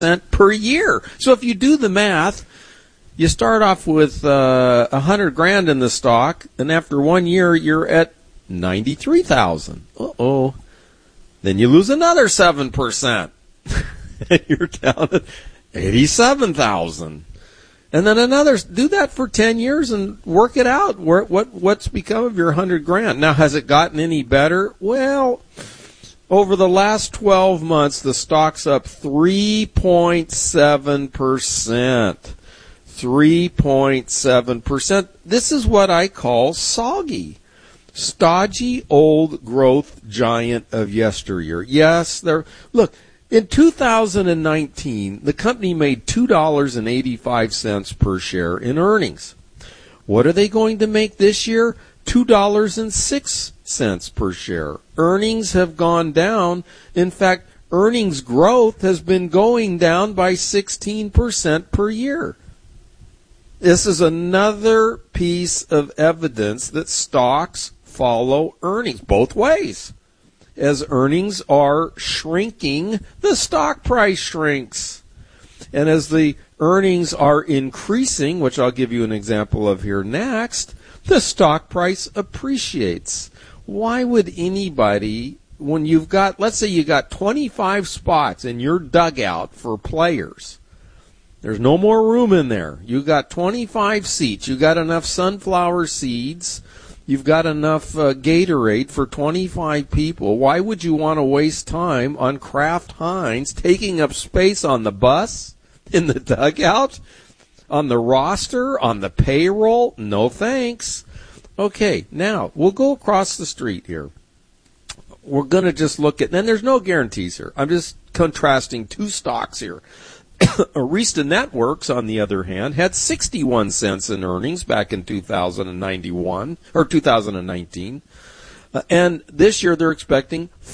per year. So if you do the math, you start off with $100,000 in the stock, and after 1 year, you're at $93,000. Uh-oh. Then you lose another 7%. And you're down at $87,000. And then do that for 10 years and work it out. What's become of your $100,000? Now, has it gotten any better? Well, over the last 12 months, the stock's up 3.7%. 3.7%. This is what I call soggy. Stodgy old growth giant of yesteryear. Yes, look, in 2019, the company made $2.85 per share in earnings. What are they going to make this year? $2.06 per share. Earnings have gone down. In fact, earnings growth has been going down by 16% per year. This is another piece of evidence that stocks follow earnings both ways. As earnings are shrinking, the stock price shrinks. And as the earnings are increasing, which I'll give you an example of here next, the stock price appreciates. Why would anybody, when you've got, let's say you got 25 spots in your dugout for players, there's no more room in there. You got 25 seats. You got enough sunflower seeds. You've got enough Gatorade for 25 people. Why would you want to waste time on Kraft Heinz taking up space on the bus, in the dugout, on the roster, on the payroll? No thanks. Okay, now we'll go across the street here. We're going to just look at, and there's no guarantees here. I'm just contrasting two stocks here. Arista Networks, on the other hand, had 61 cents in earnings back in 2019. And this year they're expecting